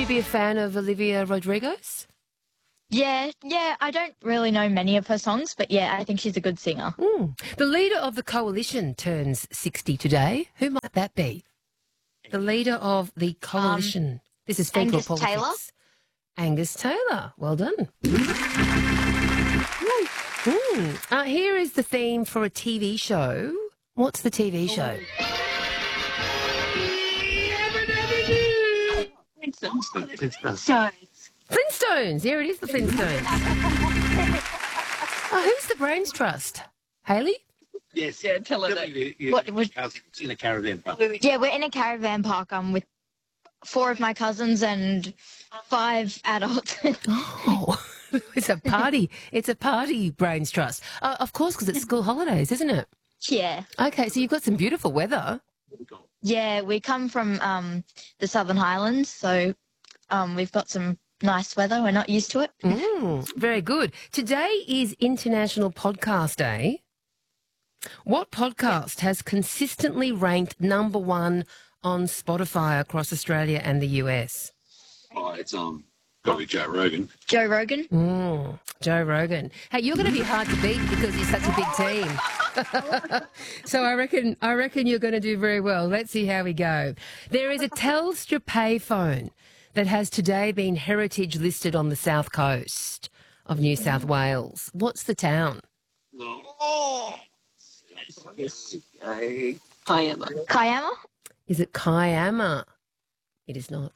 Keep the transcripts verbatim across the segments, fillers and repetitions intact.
be a fan of Olivia Rodrigo's? Yeah, yeah, I don't really know many of her songs, but yeah, I think she's a good singer. Mm. The leader of the coalition turns sixty today. Who might that be? The leader of the coalition. Um, this is federal Angus politics. Taylor. Angus Taylor. Well done. Mm. Uh, here is the theme for a T V show. What's the T V show? Flintstones. Flintstones. Here it is, the Flintstones. Oh, who's the Brains Trust? Hayley? Yes. Yeah, tell her that. You, What, was, it's in a caravan park. Yeah, we're in a caravan park um, with four of my cousins and five adults. Oh, it's a party. It's a party, Brains Trust. Uh, of course, because it's school holidays, isn't it? Yeah. Okay, so you've got some beautiful weather. Yeah, we come from um, the Southern Highlands, so um, we've got some nice weather. We're not used to it. Mm, very good. Today is International Podcast Day. What podcast has consistently ranked number one on Spotify across Australia and the U S? Oh, it's um, probably Joe Rogan. Joe Rogan? Mm, Joe Rogan. Hey, you're going to be hard to beat because you're such a big team. So I reckon I reckon you're going to do very well. Let's see how we go. There is a Telstra payphone that has today been heritage listed on the south coast of New South Wales. What's the town? Oh. Kiama. Kiama? Is it Kiama? It is not.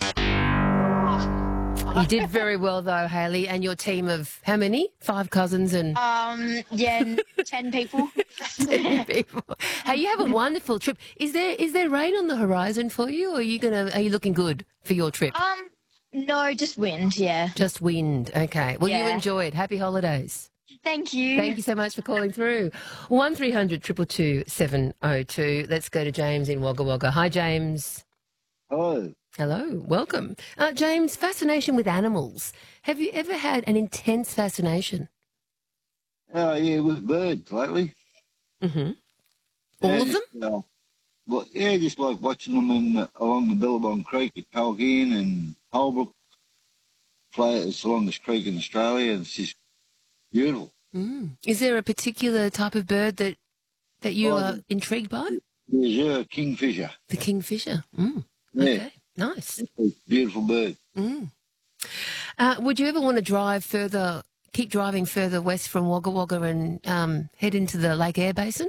You did very well, though, Hayley, and your team of how many? Five cousins and... Um, yeah, ten people. ten people. Hey, you have a wonderful trip. Is there is there rain on the horizon for you, or are you gonna are you looking good for your trip? Um, no, just wind, yeah. Just wind. Okay. Well, Yeah. you enjoy it. Happy holidays. Thank you. Thank you so much for calling through. One three hundred two two two seven oh two. Let's go to James in Wagga Wagga. Hi, James. Hello. Hello, welcome. Uh, James, fascination with animals. Have you ever had an intense fascination? Oh, yeah, with birds lately. Mm-hmm. All Yeah, of them? just, uh, well, yeah, just like watching them in, uh, along the Billabong Creek at Colgan and Holbrook. Play it's the longest creek in Australia. It's just beautiful. Mm. Is there a particular type of bird that that you Oh, are intrigued by? There's a kingfisher. The kingfisher. Mm. Yeah. Okay, nice. It's a beautiful bird. Mm. Uh, would you ever want to drive further, keep driving further west from Wagga Wagga and um, head into the Lake Eyre Basin?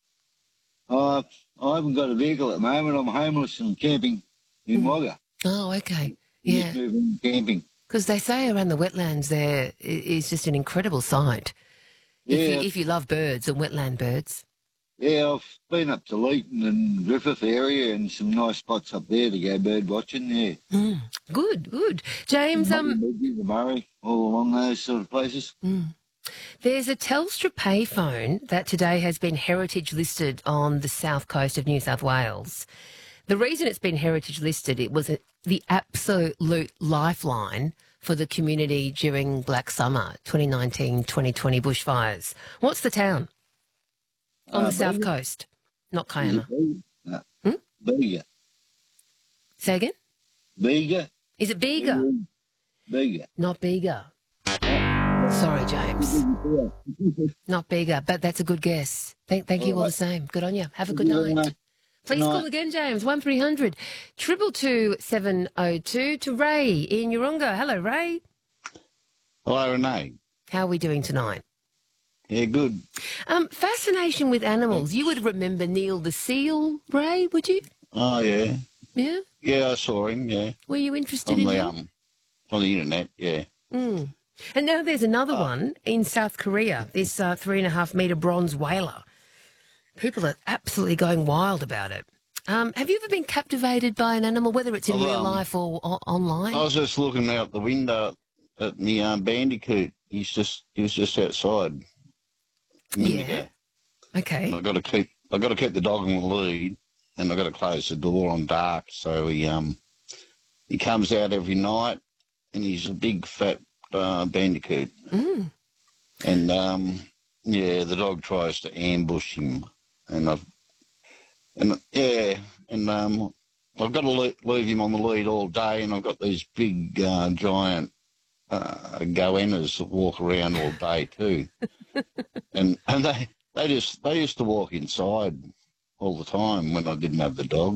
Uh, I haven't got a vehicle at the moment. I'm homeless and camping in Mm. Wagga. Oh, okay. Just Yeah, moving, camping. because they say around the wetlands there i- is just an incredible sight. If, Yeah. you, if you love birds and wetland birds. Yeah, I've been up to Leeton and Griffith area and some nice spots up there to go bird watching, yeah. Mm. Good, good. James, um, the Murray, all along those sort of places. mm. There's a Telstra payphone that today has been heritage listed on the south coast of New South Wales. The reason it's been heritage listed, it was a, the absolute lifeline for the community during Black Summer, twenty nineteen twenty twenty bushfires. What's the town on Uh, the south Bega. coast? Not Kiama. No. Hmm? Bega. Say again? Bega. Is it Bega? Bega. Not Bega. Sorry, James. Not Bega, but that's a good guess. Thank, thank you all the same. Good on you. Have a good night. Please Night. call again, James. One three hundred two two two seven oh two to Ray in Urunga. Hello, Ray. Hello, Renee. How are we doing tonight? Yeah, good. Um, fascination with animals. You would remember Neil the seal, Ray, would you? Oh, yeah. Yeah? Yeah, I saw him, yeah. Were you interested On in the, him? um, on the internet, yeah. Mm. And now there's another one in South Korea, this uh, three and a half metre bronze whaler. People are absolutely going wild about it. Um, have you ever been captivated by an animal, whether it's in Well, real um, life or o- online? I was just looking out the window at the um, bandicoot. He's just, he was just outside. a minute Yeah. ago. Okay. And I got to keep, I got to keep the dog on the lead, and I got to close the door on dark. So he, um, he comes out every night, and he's a big fat uh, bandicoot. Mm. And um, yeah, the dog tries to ambush him, and I've, and yeah, and um, I've got to leave, leave him on the lead all day, and I've got these big, uh, giant uh, goannas that walk around all day too. and and they, they just they used to walk inside all the time when I didn't have the dog.